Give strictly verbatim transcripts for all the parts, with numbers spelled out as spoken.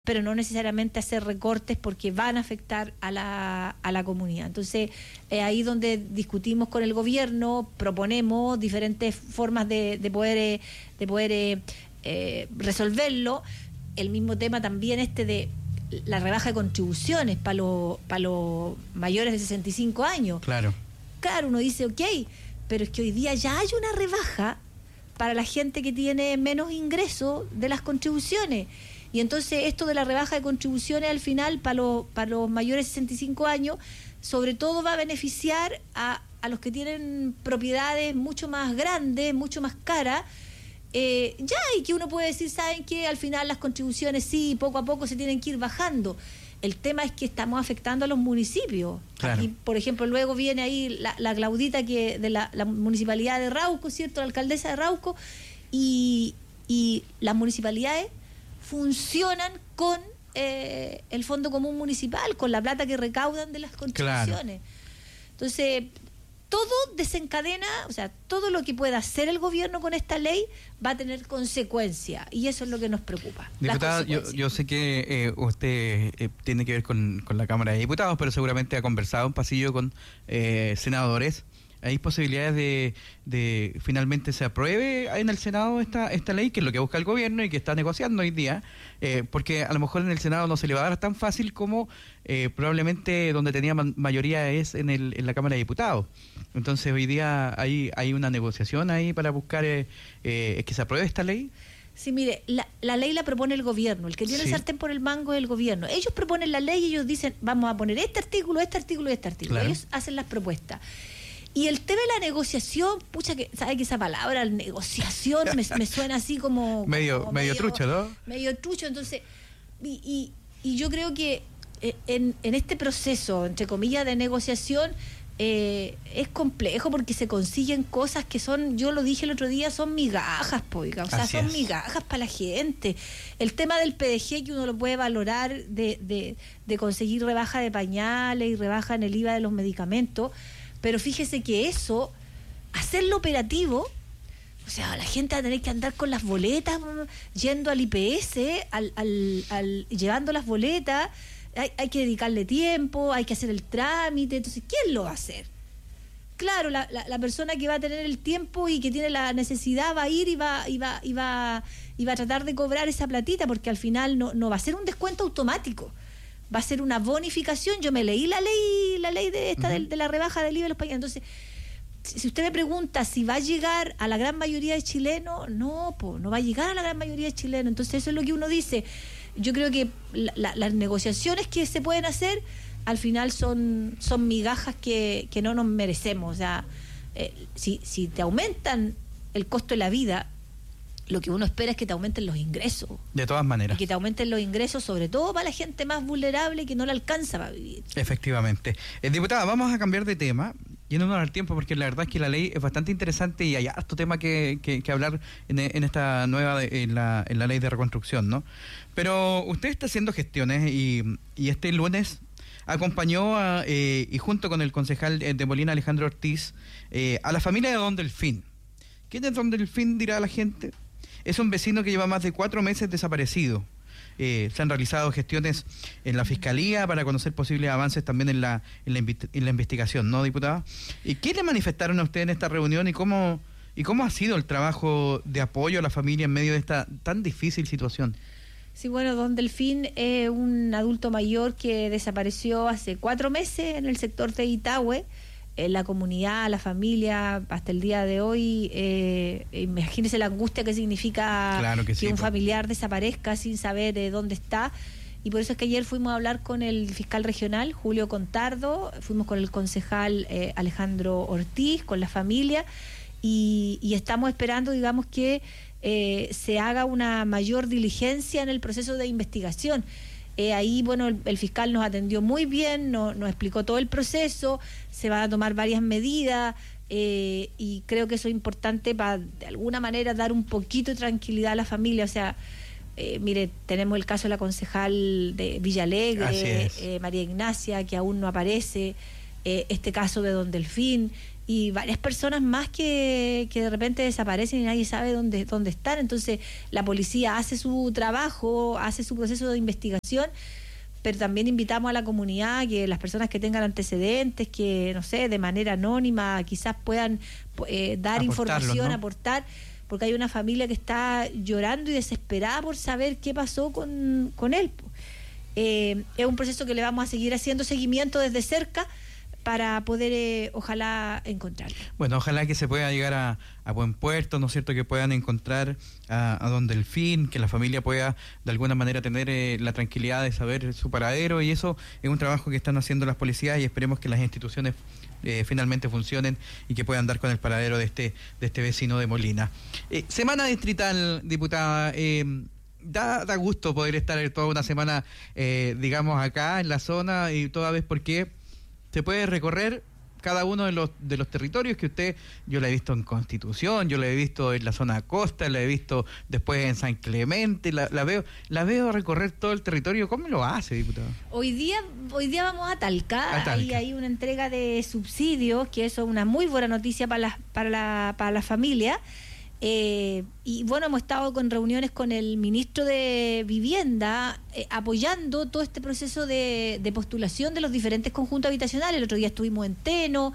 pero no necesariamente hacer recortes porque van a afectar a la, a la comunidad. Entonces, eh, ahí donde discutimos con el gobierno, proponemos diferentes formas de, de poder, eh, de poder eh, eh, resolverlo. El mismo tema también este de la rebaja de contribuciones para los para los mayores de sesenta y cinco años. Claro. Claro, uno dice, ok, pero es que hoy día ya hay una rebaja para la gente que tiene menos ingresos de las contribuciones. Y entonces esto de la rebaja de contribuciones al final para los, para los mayores de sesenta y cinco años, sobre todo va a beneficiar a, a los que tienen propiedades mucho más grandes, mucho más caras, eh, ya, y que uno puede decir, ¿saben qué? Al final las contribuciones sí, poco a poco se tienen que ir bajando. El tema es que estamos afectando a los municipios. Claro. Aquí, por ejemplo, luego viene ahí la, la Claudita que de la, la municipalidad de Rauco, ¿cierto? La alcaldesa de Rauco, y, y las municipalidades funcionan con eh, el Fondo Común Municipal, con la plata que recaudan de las contribuciones. Claro. Entonces, todo desencadena, o sea, todo lo que pueda hacer el gobierno con esta ley va a tener consecuencias, y eso es lo que nos preocupa. Diputada, yo, yo sé que eh, usted eh, tiene que ver con, con la Cámara de Diputados, pero seguramente ha conversado en pasillo con eh, senadores. ¿Hay posibilidades de, de finalmente se apruebe en el Senado esta esta ley, que es lo que busca el gobierno y que está negociando hoy día? Eh, porque a lo mejor en el Senado no se le va a dar tan fácil como eh, probablemente donde tenía ma- mayoría es en, el, en la Cámara de Diputados. Entonces hoy día hay, hay una negociación ahí para buscar eh, eh, que se apruebe esta ley. Sí, mire, la, la ley la propone el gobierno, el que tiene sí. el sartén por el mango es el gobierno. Ellos proponen la ley y ellos dicen, vamos a poner este artículo, este artículo y este artículo. Claro. Ellos hacen las propuestas. Y el tema de la negociación, pucha, que sabe que esa palabra, negociación, me, me suena así como... medio, como medio, medio trucho, ¿no? Medio trucho, entonces... Y, y, y yo creo que en, en este proceso, entre comillas, de negociación, eh, es complejo porque se consiguen cosas que son, yo lo dije el otro día, son migajas, poiga, o sea, Así son es. migajas para la gente. El tema del P D G, que uno lo puede valorar, de, de, de conseguir rebaja de pañales y rebaja en el I V A de los medicamentos... Pero fíjese que eso, hacerlo operativo, o sea, la gente va a tener que andar con las boletas, yendo al I P S, al, al, al, llevando las boletas, hay, hay que dedicarle tiempo, hay que hacer el trámite, entonces, ¿quién lo va a hacer? Claro, la, la, la persona que va a tener el tiempo y que tiene la necesidad va a ir y va, y va, y va, y va a tratar de cobrar esa platita, porque al final no, no va a ser un descuento automático. Va a ser una bonificación. Yo me leí la ley, la ley de esta uh-huh. de, de la rebaja del I V A de los pañales. Entonces, si, si usted me pregunta si va a llegar a la gran mayoría de chilenos, no, po, no va a llegar a la gran mayoría de chilenos. Entonces, eso es lo que uno dice. Yo creo que la, la, las negociaciones que se pueden hacer, al final son, son migajas que, que no nos merecemos. O sea, eh, si, si te aumentan el costo de la vida, lo que uno espera es que te aumenten los ingresos. De todas maneras. Y que te aumenten los ingresos, sobre todo para la gente más vulnerable que no le alcanza para vivir. Efectivamente. Eh, diputada, vamos a cambiar de tema, yéndonos al tiempo, porque la verdad es que la ley es bastante interesante y hay harto tema que, que, que hablar en, en esta nueva, en la, en la ley de reconstrucción, ¿no? Pero usted está haciendo gestiones y, y este lunes acompañó a, eh, y junto con el concejal de Molina, Alejandro Ortiz, eh, a la familia de Don Delfín. ¿Quién es Don Delfín? Dirá la gente. Es un vecino que lleva más de cuatro meses desaparecido. Eh, se han realizado gestiones en la Fiscalía para conocer posibles avances también en la, en la, en la investigación, ¿no, diputada? ¿Y qué le manifestaron a usted en esta reunión y cómo, y cómo ha sido el trabajo de apoyo a la familia en medio de esta tan difícil situación? Sí, bueno, Don Delfín es un adulto mayor que desapareció hace cuatro meses en el sector de Itahue. En la comunidad, la familia, hasta el día de hoy, eh, imagínese la angustia que significa claro que, que sí, un pues. familiar desaparezca sin saber eh, dónde está, y por eso es que ayer fuimos a hablar con el fiscal regional, Julio Contardo, fuimos con el concejal eh, Alejandro Ortiz, con la familia, y, y estamos esperando, digamos, que eh, se haga una mayor diligencia en el proceso de investigación. Eh, ahí, bueno, el, el fiscal nos atendió muy bien, no, nos explicó todo el proceso, se van a tomar varias medidas, eh, y creo que eso es importante para, de alguna manera, dar un poquito de tranquilidad a la familia. O sea, eh, mire, tenemos el caso de la concejal de Villalegre, eh, María Ignacia, que aún no aparece, eh, este caso de Don Delfín, y varias personas más que, que de repente desaparecen y nadie sabe dónde, dónde están. Entonces la policía hace su trabajo, hace su proceso de investigación, pero también invitamos a la comunidad, que las personas que tengan antecedentes, que no sé, de manera anónima quizás puedan eh, dar información, ¿no? aportar, porque hay una familia que está llorando y desesperada por saber qué pasó con, con él. Eh, es un proceso que le vamos a seguir haciendo seguimiento desde cerca para poder, eh, ojalá, encontrarlo. Bueno, ojalá que se pueda llegar a, a buen puerto, ¿no es cierto?, que puedan encontrar a, a don Delfín, que la familia pueda de alguna manera tener eh, la tranquilidad de saber su paradero, y eso es un trabajo que están haciendo las policías, y esperemos que las instituciones eh, finalmente funcionen y que puedan dar con el paradero de este, de este vecino de Molina. Eh, semana distrital, diputada, eh, Da, da gusto poder estar toda una semana, eh, digamos, acá en la zona, y toda vez porque se puede recorrer cada uno de los de los territorios que usted, yo la he visto en Constitución, yo la he visto en la zona costa, la he visto después en San Clemente, la, la veo la veo recorrer todo el territorio. ¿Cómo lo hace, diputado? Hoy día hoy día vamos a Talca, a Talca. Ahí hay una entrega de subsidios, que eso es una muy buena noticia para la, para la, para la familia. Eh, y bueno, hemos estado con reuniones con el ministro de Vivienda, eh, apoyando todo este proceso de, de postulación de los diferentes conjuntos habitacionales. El otro día estuvimos en Teno,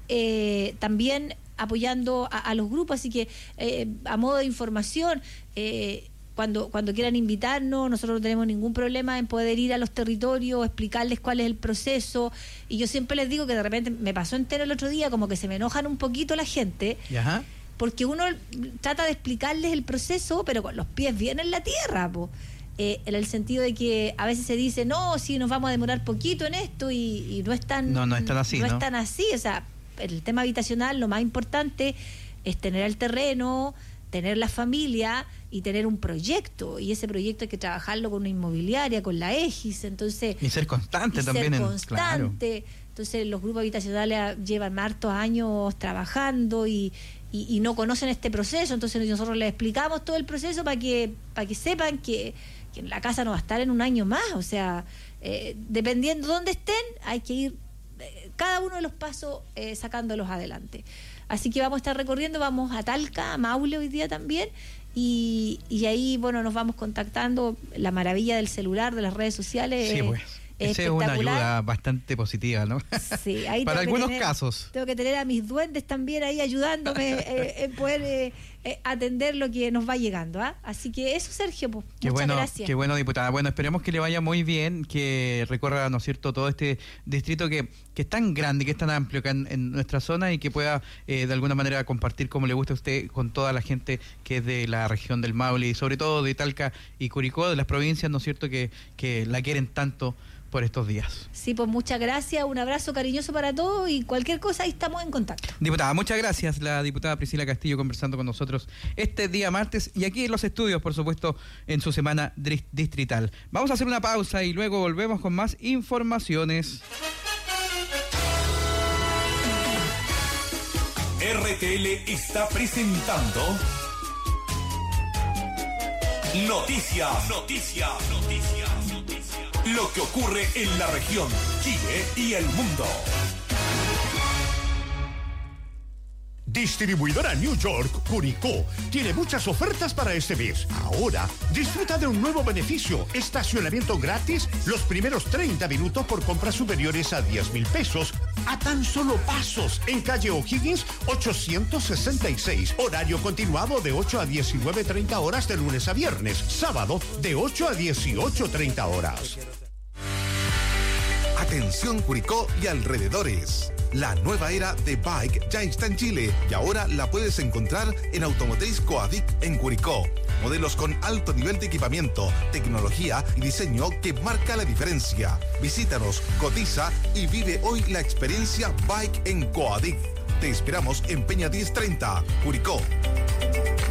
eh, también apoyando a, a los grupos, así que eh, a modo de información, eh, cuando, cuando quieran invitarnos, nosotros no tenemos ningún problema en poder ir a los territorios, explicarles cuál es el proceso. Y yo siempre les digo que de repente me pasó en Teno el otro día, como que se me enojan un poquito la gente. Ajá. Porque uno trata de explicarles el proceso, pero con los pies bien en la tierra, po. Eh, en el sentido de que a veces se dice, no, sí, nos vamos a demorar poquito en esto, y, y no es tan, no, no es tan así, no ¿no? es tan así. O sea, el tema habitacional, lo más importante es tener el terreno, tener la familia y tener un proyecto, y ese proyecto hay que trabajarlo con una inmobiliaria, con la Egis, entonces... Y ser constante y también. ser en, constante. Claro. Entonces los grupos habitacionales llevan hartos años trabajando y... Y, y no conocen este proceso, entonces nosotros les explicamos todo el proceso para que para que sepan que, que la casa no va a estar en un año más. O sea, eh, dependiendo de dónde estén, hay que ir eh, cada uno de los pasos eh, sacándolos adelante. Así que vamos a estar recorriendo, vamos a Talca, a Maule hoy día también, y, y ahí, bueno, nos vamos contactando. La maravilla del celular, de las redes sociales. Sí, pues. Esa es una ayuda bastante positiva, ¿no? Sí, ahí para algunos tener, casos. Tengo que tener a mis duendes también ahí ayudándome eh, en poder eh, eh, atender lo que nos va llegando. ¿eh? Así que eso, Sergio, pues, qué muchas bueno, gracias. Qué bueno, diputada. Bueno, esperemos que le vaya muy bien, que recorra, ¿no es cierto?, todo este distrito que, que es tan grande, que es tan amplio acá en, en nuestra zona, y que pueda eh, de alguna manera compartir como le gusta a usted con toda la gente que es de la región del Maule, y sobre todo de Talca y Curicó, de las provincias, ¿no es cierto?, que, que la quieren tanto por estos días. Sí, pues muchas gracias, un abrazo cariñoso para todos, y cualquier cosa ahí estamos en contacto. Diputada, muchas gracias. La diputada Priscila Castillo conversando con nosotros este día martes, y aquí en los estudios, por supuesto, en su semana distrital. Vamos a hacer una pausa y luego volvemos con más informaciones. R T L está presentando Noticias, Noticias, Noticias, Noticias. Lo que ocurre en la región, Chile y el mundo. Distribuidora New York, Curicó, tiene muchas ofertas para este mes. Ahora, disfruta de un nuevo beneficio: estacionamiento gratis los primeros treinta minutos por compras superiores a diez mil pesos, a tan solo pasos, en calle O'Higgins ochocientos sesenta y seis. Horario continuado de ocho a diecinueve treinta horas de lunes a viernes. Sábado de ocho a dieciocho treinta horas. Atención Curicó y alrededores. La nueva era de bike ya está en Chile, y ahora la puedes encontrar en Automotriz Coadic en Curicó. Modelos con alto nivel de equipamiento, tecnología y diseño que marca la diferencia. Visítanos, cotiza y vive hoy la experiencia Bike en Coadic. Te esperamos en Peña diez treinta, Curicó.